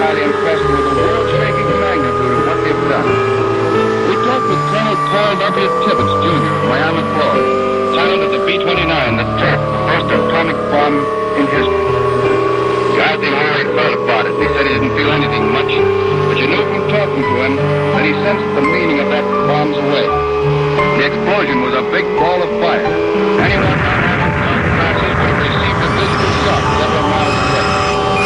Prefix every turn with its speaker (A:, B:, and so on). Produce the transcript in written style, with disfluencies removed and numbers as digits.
A: highly impressed with the world-shaking magnitude of what they've done. We talked with Colonel Paul W. Tibbets, Jr. of Miami, Florida, pilot of the B-29, the Turk, the first atomic bomb in history. You asked him how he felt about it. He said he didn't feel anything much, but you knew from talking to him that he sensed the meaning of that bomb's away. The explosion was a big ball of fire.